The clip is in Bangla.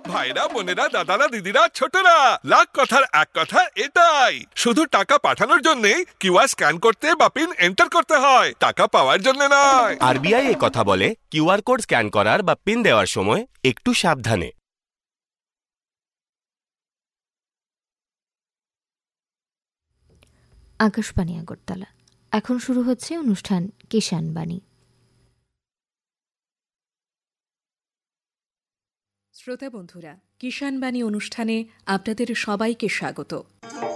ভাইরা, বোনেরা, দাদারা, দিদিরা, ছোটরা, লাখ কথার এক কথা এটাই, শুধু টাকা পাঠানোর জন্যই কিউআর স্ক্যান করতে বা পিন এন্টার করতে হয়, টাকা পাওয়ার জন্য নয়। আরবিআই এই কথা বলে, কিউআর কোড স্ক্যান করার বা পিন দেওয়ার সময় একটু সাবধানে। আকাশবাণী আগরতলা। এখন শুরু হচ্ছে অনুষ্ঠান কিষাণ বাণী। শ্রোতা বন্ধুরা, কিষাণ বাণী অনুষ্ঠানে আপনাদের সবাইকে স্বাগত।